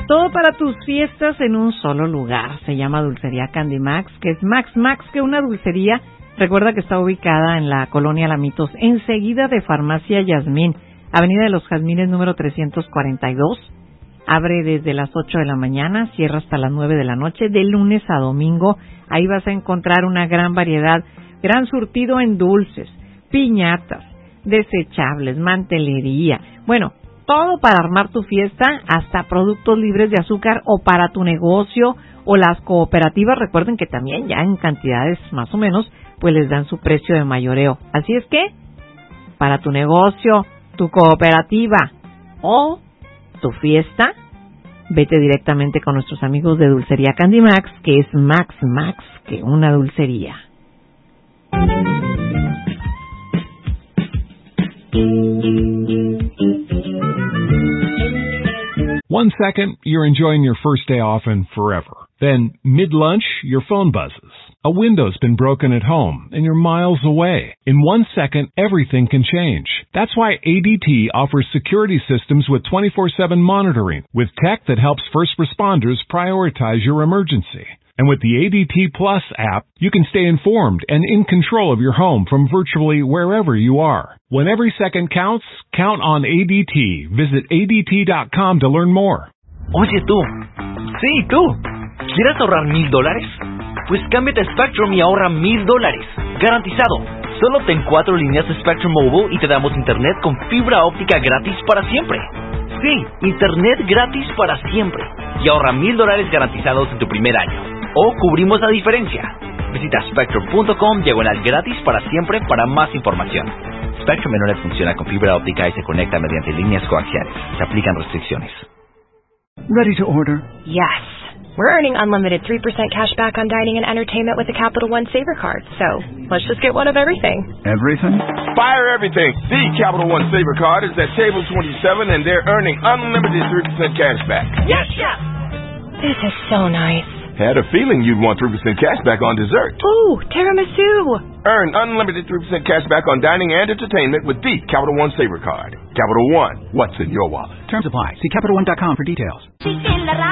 Todo para tus fiestas en un solo lugar. Se llama Dulcería Candy Max, que es más que una dulcería. Recuerda que está ubicada en la colonia Lamitos, enseguida de Farmacia Yasmín, Avenida de los Jazmines número 342. Abre desde las 8 de la mañana, cierra hasta las 9 de la noche, de lunes a domingo. Ahí vas a encontrar una gran variedad, gran surtido en dulces, piñatas, desechables, mantelería. Bueno, todo para armar tu fiesta, hasta productos libres de azúcar o para tu negocio o las cooperativas. Recuerden que también ya en cantidades más o menos, pues les dan su precio de mayoreo. Así es que, para tu negocio, tu cooperativa o tu fiesta, vete directamente con nuestros amigos de Dulcería Candy Max, que es más que una dulcería. 1 second, you're enjoying your first day off and forever. Then, mid-lunch, your phone buzzes. A window's been broken at home, and you're miles away. In 1 second, everything can change. That's why ADT offers security systems with 24/7 monitoring, with tech that helps first responders prioritize your emergency. And with the ADT Plus app, you can stay informed and in control of your home from virtually wherever you are. When every second counts, count on ADT. Visit ADT.com to learn more. Oye tú, sí tú, ¿quieres ahorrar $1,000? Pues cámbiate a Spectrum y ahorra $1,000, garantizado. Solo ten 4 líneas de Spectrum Mobile y te damos internet con fibra óptica gratis para siempre. Sí, internet gratis para siempre. Y ahorra $1,000 garantizados en tu primer año. O cubrimos la diferencia. Visita Spectrum.com/gratis para siempre para más información. Spectrum Internet funciona con fibra óptica y se conecta mediante líneas coaxiales. Se aplican restricciones. Ready to order? Yes. We're earning unlimited 3% cash back on dining and entertainment with the Capital One Saver Card. So, let's just get one of everything. Everything? Fire everything. The Capital One Saver Card is at table 27 and they're earning unlimited 3% cash back. Yes, Chef! This is so nice. Had a feeling you'd want 3% cash back on dessert. Ooh, tiramisu! Earn unlimited 3% cash back on dining and entertainment with the Capital One Saver Card. Capital One, what's in your wallet? Terms apply. See CapitalOne.com for details.